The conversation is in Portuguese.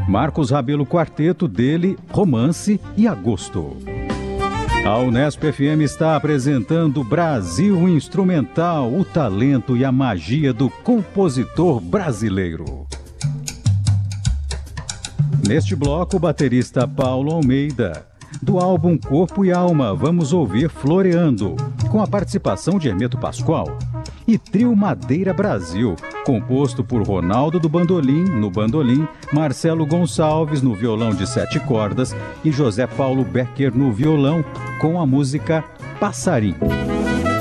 Marcos Rabelo Quarteto, dele, Romance e Agosto. A Unesp FM está apresentando Brasil Instrumental, o talento e a magia do compositor brasileiro. Neste bloco, o baterista Paulo Almeida. Do álbum Corpo e Alma, vamos ouvir Floreando, com a participação de Hermeto Pascoal. E Trio Madeira Brasil, composto por Ronaldo do Bandolim, no bandolim, Marcelo Gonçalves no violão de 7 cordas e José Paulo Becker no violão, com a música Passarinho.